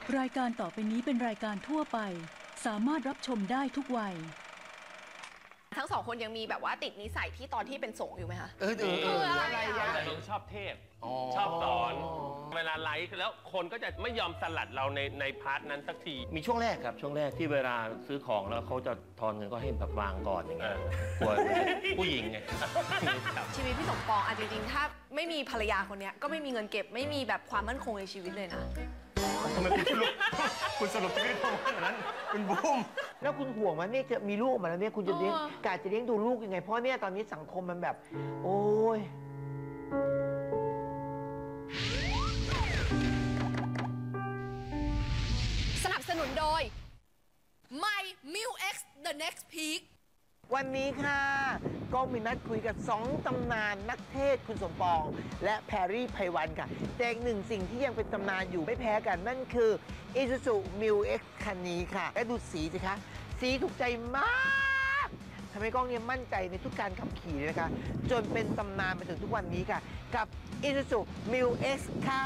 รายการต่อไปนี้เป็นรายการทั่วไปสามารถรับชมได้ทุกวัยทั้งสองคนยังมีแบบว่าติดนิสัยที่ตอนที่เป็นสงฆ์อยู่ไหมคะอะไรอะแต่ชอบเทศชอบสอนเวลาไลฟ์แล้วคนก็จะไม่ยอมสลัดเราในพาร์ทนั้นสักทีมีช่วงแรกครับช่วงแรกที่เวลาซื้อของแล้วเขาจะทอนเงินก็ให้แบบวางก่อนอย่างเงี้ยกลัวผู้หญิงไงชีวิตพี่สมปองจริงๆถ้าไม่มีภรรยาคนนี้ก็ไม่มีเงินเก็บไม่มีแบบความมั่นคงในชีวิตเลยนะทำไมคุณสรุปชีวิตผมอย่างนั้นคุณบุ้มแล้วคุณห่วงไหมเนี่ยจะมีลูกมาแล้วเนี่ยคุณจะเลี้ยงกะจะเลี้ยงดูลูกยังไงเพราะเนี่ยตอนนี้สังคมมันแบบ โอ้ยสนับสนุนโดย My m i l X The Next Peak วันนี้ค่ะก็มีนัดคุยกับ2ตำนานนักเทศคุณสมปองและแพรรี่ไพวันค่ะแต่อีกหนึ่งสิ่งที่ยังเป็นตำนานอยู่ไม่แพ้กันนั่นคือ Isuzu Mil X คันนี้ค่ะและดูสีสิคะสีถูกใจมากทำให้กล้องเนี่ยมั่นใจในทุกการขับขี่เลยนะคะจนเป็นตำนานมาถึงทุกวันนี้ค่ะกับ Isuzu Mil X ค่ะ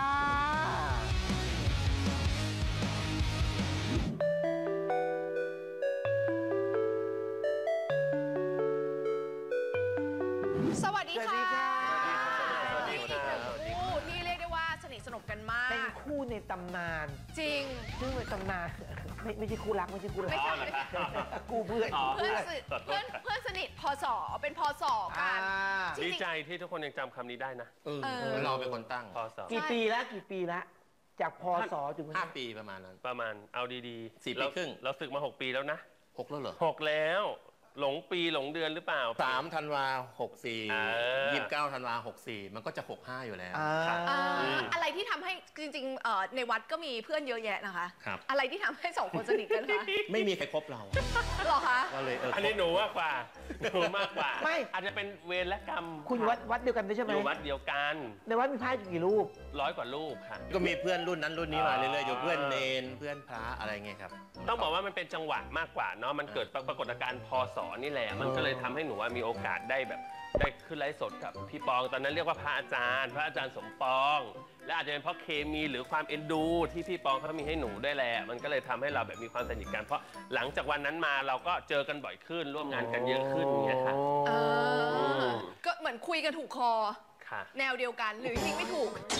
สวัสดีค่ะสวัสดีครับคู่ที่เรียกได้ว่าสนิทสนมกันมากเป็นคู่ในตำนานจริงซึ่งในตำนานไม่ใช่คู่รักไม่ใช่คู่รักไม่ใช่คู่เพื่อนเพื่อนสนิทพศเป็นพศกันดีใจที่ทุกคนยังจำคำนี้ได้นะเราเป็นคนตั้งพศกี่ปีแล้วจากพศถึง 5 ปีประมาณนั้นประมาณเอาดีๆ 4 ปีครึ่งเราศึกมา6 ปีแล้วนะ 6แล้วเหรอ 6แล้วหลงปีหลงเดือนหรือเปล่า 3 ธันวา 64 29 ธันวา 64มันก็จะ65อยู่แล้วอะไรที่ทำให้จริงๆในวัดก็มีเพื่อนเยอะแยะนะคะครับอะไรที่ทำให้สองคนสนิทกันคะไม่มีใครคบเราหรอคะก็เลยอันนี้หนูมากกว่าไม่อาจจะเป็นเวรและกรรมคุณวัดเดียวกันใช่ไหมอยู่วัดเดียวกันในวัดมีพระกี่รูป 100 กว่ารูปค่ะก็มีเพื่อนรุ่นนั้นรุ่นนี้มาเรื่อยๆอยู่เพื่อนเนนเพื่อนพระอะไรเงี้ยครับต้องบอกว่ามันเป็นจังหวะมากกว่าเนาะมันเกิดปรากฏการณ์พศนี่แหละมันก็เลยทำให้หนูมีโอกาสได้ขึ้นไลฟ์สดกับพี่ปองตอนนั้นเรียกว่าพระอาจารย์สมปองและอาจจะเป็นเพราะเคมีหรือความเอ็นดูที่พี่ปองเขามีให้หนูได้แหละมันก็เลยทำให้เราแบบมีความสนิทกันเพราะหลังจากวันนั้นมาเราก็เจอกันบ่อยขึ้นร่วมงานกันเยอะขึ้นอย่างเงี้ยค่ะก็เหมือนคุยกันถูกคอแนวเดียวกันหรือจริงไม่ถูก